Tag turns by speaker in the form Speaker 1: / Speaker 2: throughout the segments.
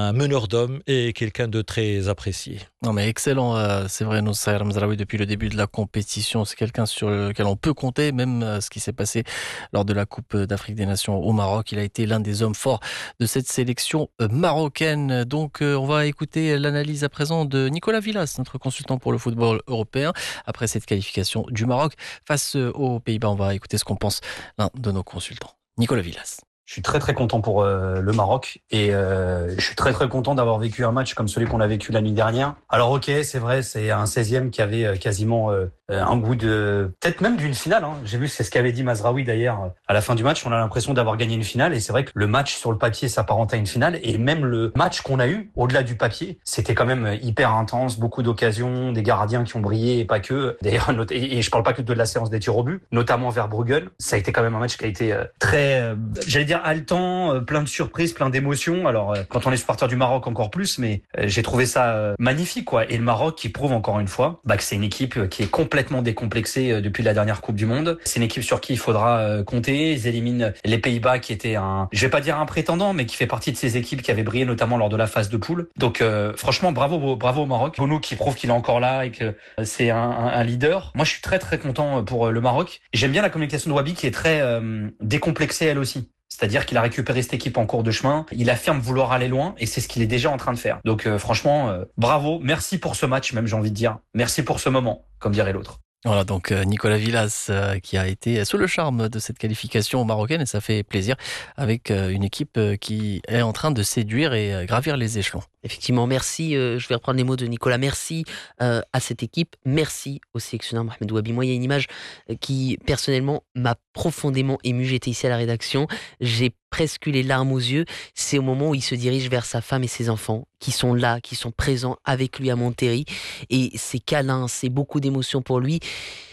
Speaker 1: un meneur d'hommes et quelqu'un de très apprécié.
Speaker 2: Non mais excellent, c'est vrai, Noussair Mzraoui depuis le début de la compétition, c'est quelqu'un sur lequel on peut compter, même ce qui s'est passé lors de la Coupe d'Afrique des Nations au Maroc. Il a été l'un des hommes forts de cette sélection marocaine. Donc on va écouter l'analyse à présent de Nicolas Villas, notre consultant pour le football européen, après cette qualification du Maroc face aux Pays-Bas. On va écouter ce qu'on pense l'un de nos consultants. Nicolas Villas.
Speaker 3: Je suis très très content pour le Maroc et je suis très très content d'avoir vécu un match comme celui qu'on a vécu la nuit dernière. Alors ok, c'est vrai, c'est un 16e qui avait quasiment un goût de peut-être même d'une finale. Hein. J'ai vu, c'est ce qu'avait dit Mazraoui d'ailleurs à la fin du match. On a l'impression d'avoir gagné une finale et c'est vrai que le match sur le papier s'apparente à une finale et même le match qu'on a eu au-delà du papier, c'était quand même hyper intense, beaucoup d'occasions, des gardiens qui ont brillé et pas que. D'ailleurs, et je parle pas que de la séance des tirs au but, notamment vers Bruggen. Ça a été quand même un match qui a été très, j'allais dire haletant, plein de surprises, plein d'émotions. Alors quand on est supporter du Maroc encore plus, mais j'ai trouvé ça magnifique quoi. Et le Maroc qui prouve encore une fois que c'est une équipe qui est complètement décomplexée depuis la dernière Coupe du Monde. C'est une équipe sur qui il faudra compter. Ils éliminent les Pays-Bas qui étaient je vais pas dire un prétendant, mais qui fait partie de ces équipes qui avaient brillé notamment lors de la phase de poule. Donc franchement bravo au Maroc. Bonou qui prouve qu'il est encore là et que c'est un leader. Moi je suis très très content pour le Maroc. J'aime bien la communication de Wabi qui est très décomplexée elle aussi. C'est-à-dire qu'il a récupéré cette équipe en cours de chemin, il affirme vouloir aller loin et c'est ce qu'il est déjà en train de faire. Donc franchement, bravo, merci pour ce match même j'ai envie de dire. Merci pour ce moment, comme dirait l'autre.
Speaker 2: Voilà donc Nicolas Villas qui a été sous le charme de cette qualification marocaine et ça fait plaisir avec une équipe qui est en train de séduire et gravir les échelons.
Speaker 4: Effectivement, merci. Je vais reprendre les mots de Nicolas. Merci à cette équipe. Merci au sélectionneur Mohamed Wabi. Moi, il y a une image qui, personnellement, m'a profondément ému. J'étais ici à la rédaction. J'ai presque eu les larmes aux yeux. C'est au moment où il se dirige vers sa femme et ses enfants qui sont là, qui sont présents avec lui à Monterrey. Et c'est câlin, c'est beaucoup d'émotions pour lui.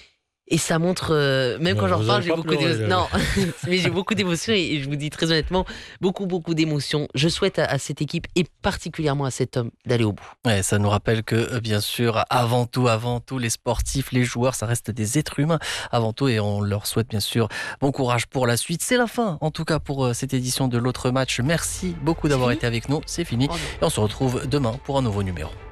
Speaker 4: Et ça montre, même quand j'en reparle, j'ai beaucoup d'émotions. Non, mais j'ai beaucoup d'émotions et je vous dis très honnêtement, beaucoup d'émotions. Je souhaite à cette équipe et particulièrement à cet homme d'aller au bout.
Speaker 2: Ouais, ça nous rappelle que, bien sûr, avant tout, les sportifs, les joueurs, ça reste des êtres humains avant tout et on leur souhaite bien sûr bon courage pour la suite. C'est la fin, en tout cas, pour cette édition de l'autre match. Merci beaucoup d'avoir été avec nous. C'est fini et on se retrouve demain pour un nouveau numéro.